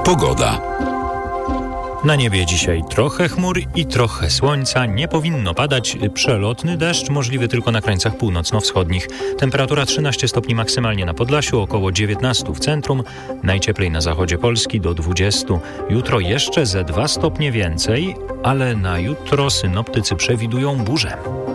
Pogoda. Na niebie dzisiaj trochę chmur i trochę słońca. Nie powinno padać. Przelotny deszcz możliwy tylko na krańcach północno-wschodnich. Temperatura 13 stopni maksymalnie na Podlasiu, około 19 w centrum. Najcieplej na zachodzie Polski do 20. Jutro jeszcze ze 2 stopnie więcej, ale na jutro synoptycy przewidują burzę.